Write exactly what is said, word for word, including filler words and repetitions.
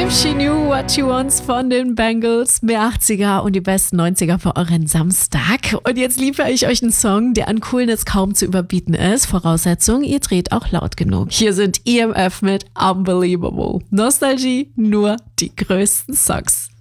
If She Knew What She Wants von den Bangles. Mehr achtziger und die besten neunziger für euren Samstag. Und jetzt liefere ich euch einen Song, der an Coolness kaum zu überbieten ist. Voraussetzung, ihr dreht auch laut genug. Hier sind E M F mit Unbelievable. Nostalgie, nur die größten Songs.